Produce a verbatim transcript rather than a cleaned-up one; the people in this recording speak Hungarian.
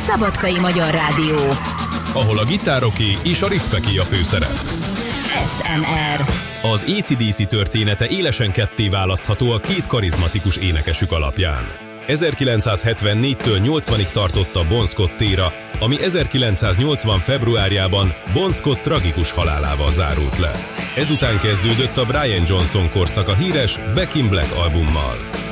Szabadkai Magyar Rádió. Ahol a gitároké és a riffeké a főszerep. es em er. Az á cé dé cé története élesen ketté választható a két karizmatikus énekesük alapján. ezerkilencszázhetvennégytől nyolcvanig tartott a Bon Scott éra, ami ezerkilencszáznyolcvan februárjában Bon Scott tragikus halálával zárult le. Ezután kezdődött a Brian Johnson korszak a híres Back in Black albummal.